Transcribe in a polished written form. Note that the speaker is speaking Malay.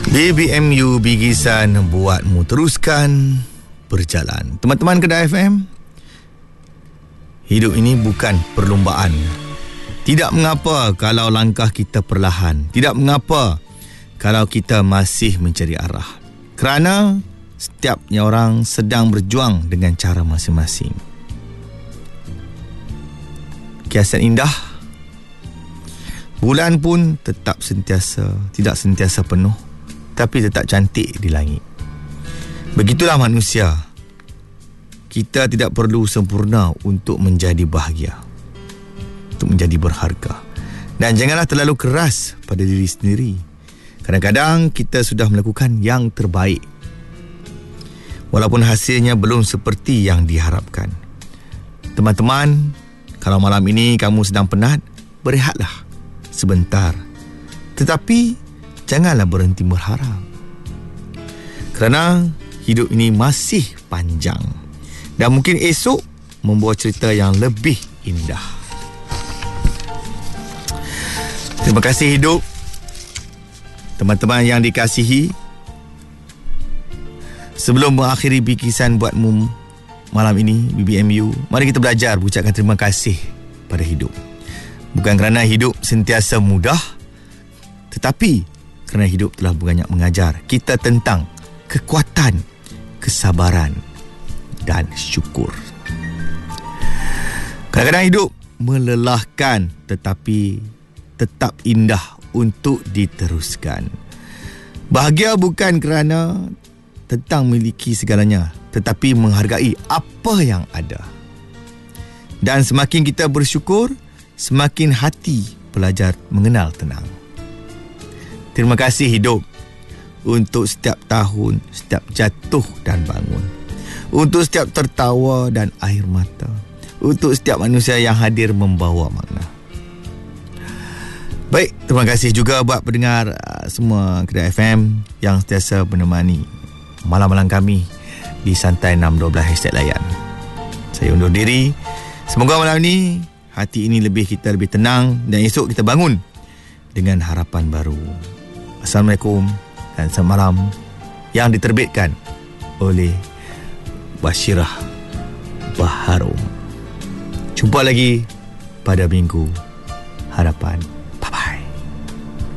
BBMU Bigisan buatmu teruskan berjalan. Teman-teman Kedah FM, hidup ini bukan perlumbaan. Tidak mengapa kalau langkah kita perlahan. Tidak mengapa kalau kita masih mencari arah. Kerana setiapnya orang sedang berjuang dengan cara masing-masing. Kiasan indah. Bulan pun tetap tidak sentiasa penuh, tapi tetap cantik di langit. Begitulah manusia. Kita tidak perlu sempurna untuk menjadi bahagia, untuk menjadi berharga. Dan janganlah terlalu keras pada diri sendiri. Kadang-kadang kita sudah melakukan yang terbaik, walaupun hasilnya belum seperti yang diharapkan. Teman-teman, kalau malam ini kamu sedang penat, berehatlah sebentar. Tetapi janganlah berhenti berharap. Kerana hidup ini masih panjang. Dan mungkin esok membawa cerita yang lebih indah. Terima kasih hidup. Teman-teman yang dikasihi, sebelum mengakhiri bikisan buatmu malam ini, BBMU, mari kita belajar mengucapkan terima kasih pada hidup. Bukan kerana hidup sentiasa mudah, tetapi kerana hidup telah banyak mengajar kita tentang kekuatan, kesabaran dan syukur. Kadang-kadang hidup melelahkan, tetapi tetap indah untuk diteruskan. Bahagia bukan kerana tentang memiliki segalanya, tetapi menghargai apa yang ada. Dan semakin kita bersyukur, semakin hati belajar mengenal tenang. Terima kasih hidup untuk setiap tahun, setiap jatuh dan bangun, untuk setiap tertawa dan air mata, untuk setiap manusia yang hadir membawa makna. Baik, terima kasih juga buat pendengar semua Kedah FM yang sentiasa menemani malam-malam kami di Santai 612 #layan. Saya undur diri. Semoga malam ini hati ini kita lebih tenang dan esok kita bangun dengan harapan baru. Assalamualaikum dan selamat malam, yang diterbitkan oleh Bashirah Baharum. Jumpa lagi pada minggu harapan.